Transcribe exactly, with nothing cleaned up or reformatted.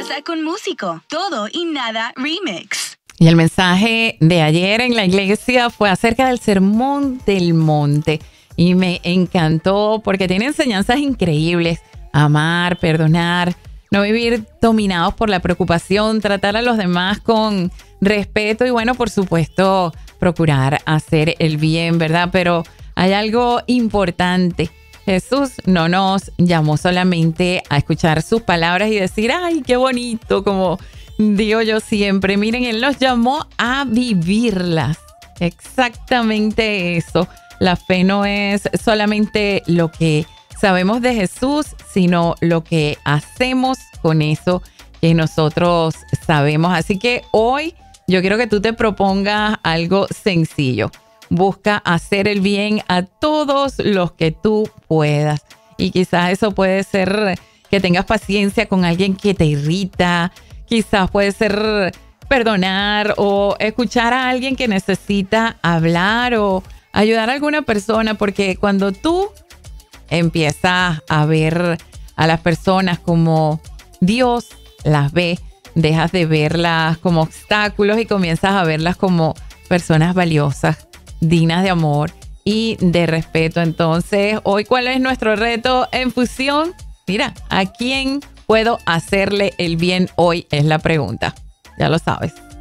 Pasa con Músico, Todo y Nada Remix. Y el mensaje de ayer en la iglesia fue acerca del Sermón del Monte. Y me encantó porque tiene enseñanzas increíbles. Amar, perdonar, no vivir dominados por la preocupación, tratar a los demás con respeto y bueno, por supuesto, procurar hacer el bien, ¿verdad? Pero hay algo importante. Jesús no nos llamó solamente a escuchar sus palabras y decir, ¡ay, qué bonito! Como digo yo siempre, miren, Él nos llamó a vivirlas. Exactamente eso. La fe no es solamente lo que sabemos de Jesús, sino lo que hacemos con eso que nosotros sabemos. Así que hoy yo quiero que tú te propongas algo sencillo. Busca hacer el bien a todos los que tú puedas. Y quizás eso puede ser que tengas paciencia con alguien que te irrita. Quizás puede ser perdonar o escuchar a alguien que necesita hablar o ayudar a alguna persona. Porque cuando tú empiezas a ver a las personas como Dios las ve, dejas de verlas como obstáculos y comienzas a verlas como personas valiosas, dignas de amor y de respeto. Entonces, hoy, ¿cuál es nuestro reto en Fusión? Mira, ¿a quién puedo hacerle el bien hoy? Es la pregunta. Ya lo sabes.